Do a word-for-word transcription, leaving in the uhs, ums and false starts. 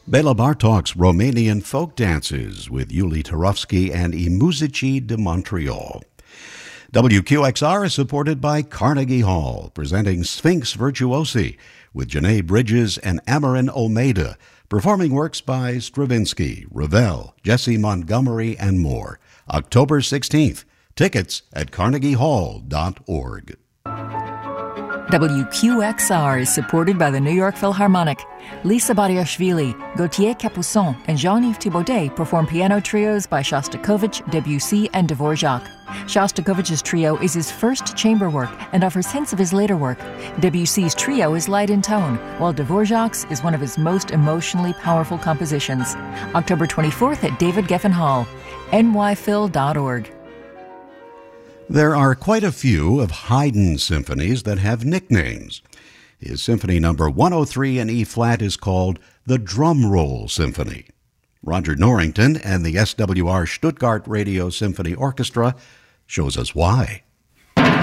Bela Bartok's Romanian folk dances with Yuli Turovsky and I Muzici de Montreal. W Q X R is supported by Carnegie Hall, presenting Sphinx Virtuosi with Janae Bridges and Amarin Olmeida, performing works by Stravinsky, Ravel, Jesse Montgomery, and more. October sixteenth. Tickets at carnegie hall dot org. W Q X R is supported by the New York Philharmonic. Lisa Bariashvili, Gauthier Capuçon, and Jean-Yves Thibaudet perform piano trios by Shostakovich, Debussy, and Dvorak. Shostakovich's trio is his first chamber work and offers hints of his later work. Debussy's trio is light in tone, while Dvorak's is one of his most emotionally powerful compositions. October twenty-fourth at David Geffen Hall, N Y phil dot org. There are quite a few of Haydn's symphonies that have nicknames. His Symphony Number one oh three in E-flat is called the Drum Roll Symphony. Roger Norrington and the S W R Stuttgart Radio Symphony Orchestra shows us why.